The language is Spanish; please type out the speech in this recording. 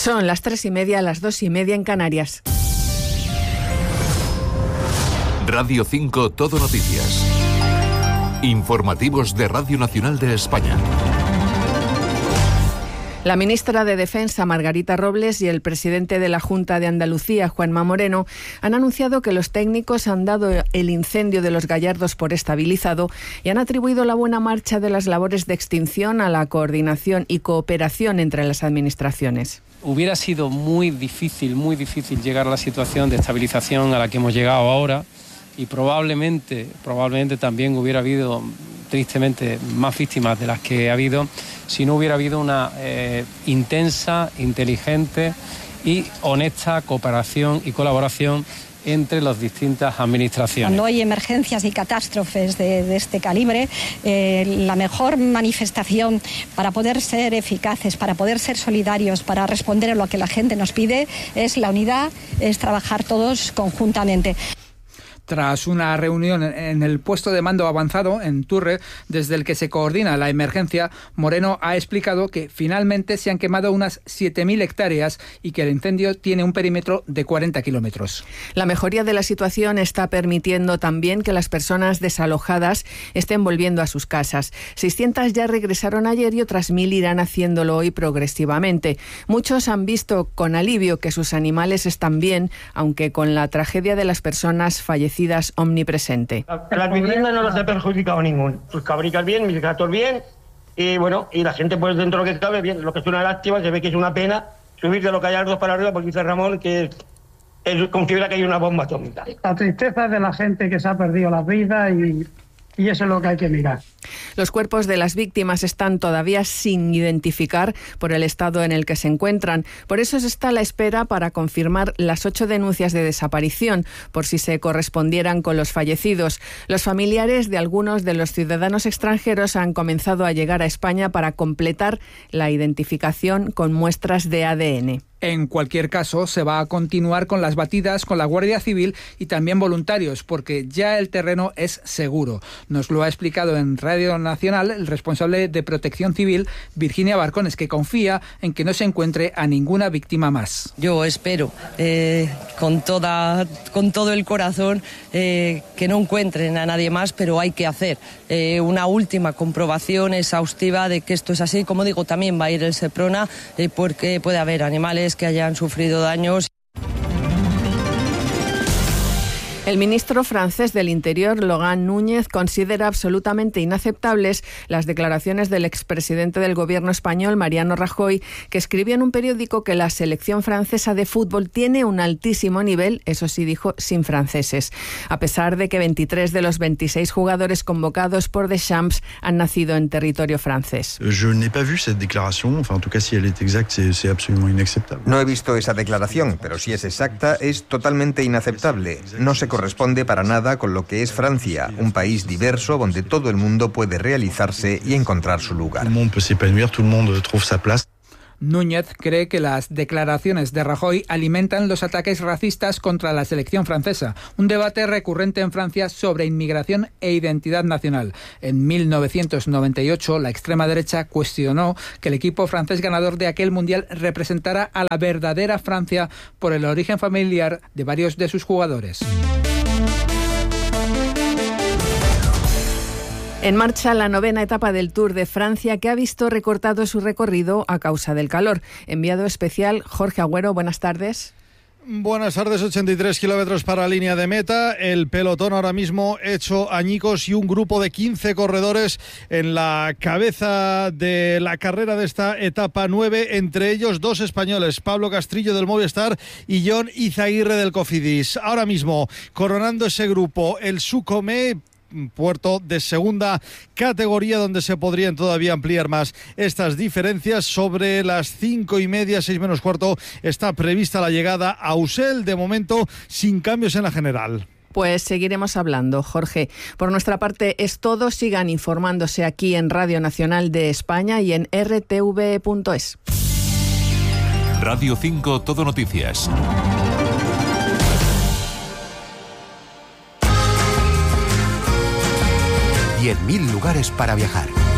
Son las 3:30, las 2:30 en Canarias. Radio 5 Todo Noticias. Informativos de Radio Nacional de España. La ministra de Defensa, Margarita Robles, y el presidente de la Junta de Andalucía, Juanma Moreno, han anunciado que los técnicos han dado el incendio de Los Gallardos por estabilizado y han atribuido la buena marcha de las labores de extinción a la coordinación y cooperación entre las administraciones. Hubiera sido muy difícil llegar a la situación de estabilización a la que hemos llegado ahora, y probablemente también hubiera habido, tristemente, más víctimas de las que ha habido si no hubiera habido una intensa, inteligente y honesta cooperación y colaboración entre las distintas administraciones. Cuando hay emergencias y catástrofes de este calibre, la mejor manifestación para poder ser eficaces, para poder ser solidarios, para responder a lo que la gente nos pide, es la unidad, es trabajar todos conjuntamente. Tras una reunión en el puesto de mando avanzado en Turre, desde el que se coordina la emergencia, Moreno ha explicado que finalmente se han quemado unas 7.000 hectáreas y que el incendio tiene un perímetro de 40 kilómetros. La mejoría de la situación está permitiendo también que las personas desalojadas estén volviendo a sus casas. 600 ya regresaron ayer y otras 1.000 irán haciéndolo hoy progresivamente. Muchos han visto con alivio que sus animales están bien, aunque con la tragedia de las personas fallecidas omnipresente. Las viviendas no las ha perjudicado ningún. Sus cabricas bien, mis gatos bien, y bueno, y la gente pues dentro de lo que cabe bien. Lo que es una lástima, se ve que es una pena subir de Los Gallardos para arriba, porque dice Ramón que considera que hay una bomba atómica. La tristeza de la gente que se ha perdido la vida y eso es lo que hay que mirar. Los cuerpos de las víctimas están todavía sin identificar por el estado en el que se encuentran. Por eso se está a la espera para confirmar las 8 denuncias de desaparición, por si se correspondieran con los fallecidos. Los familiares de algunos de los ciudadanos extranjeros han comenzado a llegar a España para completar la identificación con muestras de ADN. En cualquier caso, se va a continuar con las batidas con la Guardia Civil y también voluntarios, porque ya el terreno es seguro. Nos lo ha explicado en Radio Nacional el responsable de Protección Civil, Virginia Barcones, que confía en que no se encuentre a ninguna víctima más. Yo espero, con todo el corazón, que no encuentren a nadie más, pero hay que hacer una última comprobación exhaustiva de que esto es así. Como digo, también va a ir el Seprona, porque puede haber animales que hayan sufrido daños. El ministro francés del Interior, Laurent Núñez, considera absolutamente inaceptables las declaraciones del expresidente del gobierno español, Mariano Rajoy, que escribió en un periódico que la selección francesa de fútbol tiene un altísimo nivel, eso sí dijo, sin franceses, a pesar de que 23 de los 26 jugadores convocados por Deschamps han nacido en territorio francés. No he visto esa declaración, pero si es exacta, es totalmente inaceptable. No se corresponde para nada con lo que es Francia, un país diverso donde todo el mundo puede realizarse y encontrar su lugar. Núñez cree que las declaraciones de Rajoy alimentan los ataques racistas contra la selección francesa, un debate recurrente en Francia sobre inmigración e identidad nacional. En 1998, la extrema derecha cuestionó que el equipo francés ganador de aquel mundial representara a la verdadera Francia por el origen familiar de varios de sus jugadores. En marcha la 9ª etapa del Tour de Francia, que ha visto recortado su recorrido a causa del calor. Enviado especial Jorge Agüero, buenas tardes. Buenas tardes, 83 kilómetros para la línea de meta. El pelotón ahora mismo hecho añicos y un grupo de 15 corredores en la cabeza de la carrera de esta etapa 9, entre ellos 2 españoles, Pablo Castrillo del Movistar y Jon Izaguirre del Cofidis. Ahora mismo coronando ese grupo el Sucomé, puerto de segunda categoría donde se podrían todavía ampliar más estas diferencias. Sobre las 5:30, 6 menos cuarto, está prevista la llegada a Usel, de momento sin cambios en la general. Pues seguiremos hablando, Jorge. Por nuestra parte es todo. Sigan informándose aquí en Radio Nacional de España y en rtv.es. Radio 5 Todo Noticias. 10.000 lugares para viajar.